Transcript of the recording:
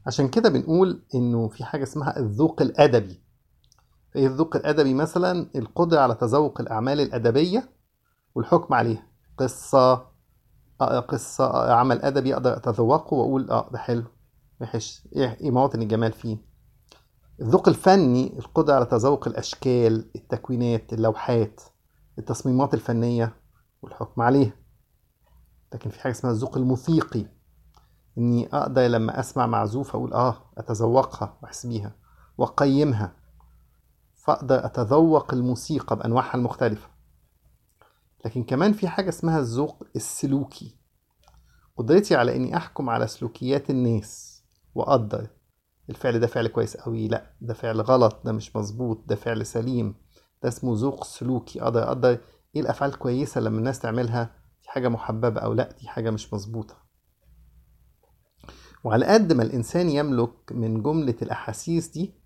عشان كده بنقول إنه في حاجة اسمها الذوق الأدبي. إيه الذوق الأدبي؟ مثلا القدرة على تذوق الأعمال الأدبية والحكم عليها. قصة، قصة، عمل أدبي أقدر أتذوقه وأقول ده حلو، وحش، إيه مواطن الجمال فيه. الذوق الفني القدرة على تذوق الأشكال، التكوينات، اللوحات، التصميمات الفنية والحكم عليها. لكن في حاجة اسمها الذوق الموسيقي، إني أقدر لما أسمع معزوفة أقول أتذوقها وأحس بيها وأقيمها، فأقدر أتذوق الموسيقى بأنواعها المختلفة. لكن كمان في حاجة اسمها الذوق السلوكي، قدرتي على إني أحكم على سلوكيات الناس وأقدر الفعل ده فعل كويس أوي، لأ ده فعل غلط، ده مش مظبوط، ده فعل سليم. ده اسمه ذوق سلوكي. أقدر إيه الأفعال كويسة لما الناس تعملها، دي حاجة محببة، أو لأ دي حاجة مش مظبوطة. وعلى قد ما الإنسان يملك من جملة الأحاسيس دي،